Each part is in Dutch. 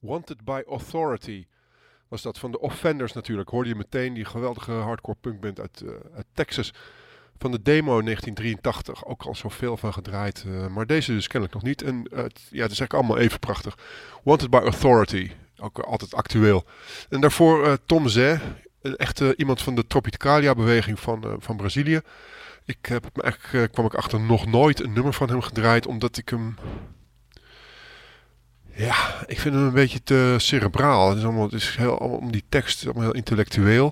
Wanted by Authority was dat van de Offenders natuurlijk. Hoorde je meteen die geweldige hardcore punkband uit Texas. Van de demo 1983. Ook al zoveel van gedraaid. Maar deze dus kennelijk nog niet. En het is eigenlijk allemaal even prachtig. Wanted by Authority. Ook altijd actueel. En daarvoor Tom Zé. Echt iemand van de Tropicalia-beweging van Brazilië. Kwam ik achter nog nooit een nummer van hem gedraaid. Omdat ik hem... Ja, ik vind hem een beetje te cerebraal. Het is heel, om die tekst allemaal heel intellectueel.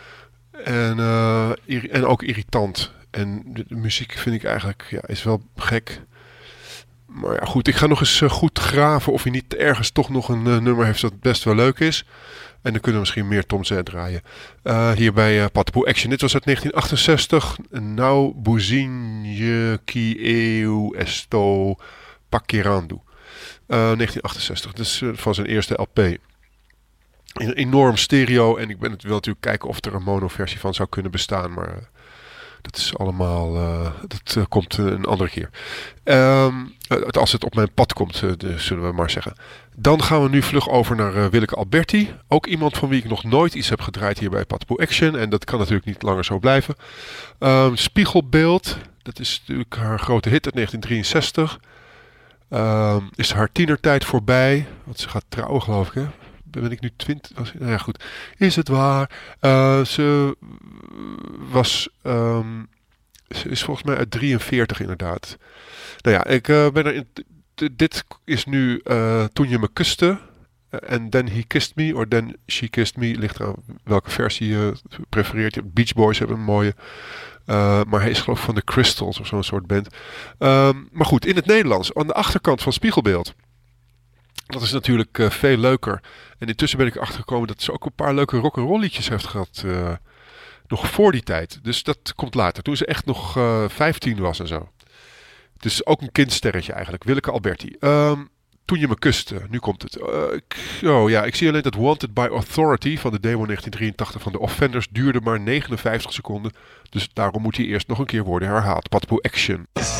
En ook irritant. En de muziek vind ik eigenlijk is wel gek. Maar ja, goed. Ik ga nog eens goed graven of hij niet ergens toch nog een nummer heeft dat best wel leuk is. En dan kunnen we misschien meer Tom Zé draaien. Hier bij Patapou Action. Dit was uit 1968. Nou Buzinje que eu estou paquerando. 1968. Dus van zijn eerste LP. Enorm stereo. En ik wil natuurlijk kijken of er een mono-versie van zou kunnen bestaan. Maar dat is allemaal... dat komt een andere keer. Als het op mijn pad komt, zullen we maar zeggen. Dan gaan we nu vlug over naar Willeke Alberti. Ook iemand van wie ik nog nooit iets heb gedraaid hier bij Patapou Action. En dat kan natuurlijk niet langer zo blijven. Spiegelbeeld. Dat is natuurlijk haar grote hit uit 1963. Is haar tienertijd voorbij. Want ze gaat trouwen, geloof ik, hè? Ben ik nu 20? Nou ja, goed. Is het waar? Ze is volgens mij uit 43 inderdaad. Nou ja, ik ben er dit is nu Toen je me kuste. En Then He Kissed Me. Or Then She Kissed Me. Ligt aan welke versie je prefereert. Beach Boys hebben een mooie. Maar hij is geloof ik van de Crystals of zo'n soort band. Maar goed, in het Nederlands. Aan de achterkant van Spiegelbeeld. Dat is natuurlijk veel leuker. En intussen ben ik achtergekomen dat ze ook een paar leuke rock'n'roll liedjes heeft gehad. Nog voor die tijd. Dus dat komt later. Toen ze echt nog 15 was en zo. Dus ook een kindsterretje eigenlijk. Willeke Alberti. Toen je me kuste. Nu komt het. Ik zie alleen dat Wanted by Authority van de demo 1983 van de Offenders duurde maar 59 seconden. Dus daarom moet hij eerst nog een keer worden herhaald. Patapou Action.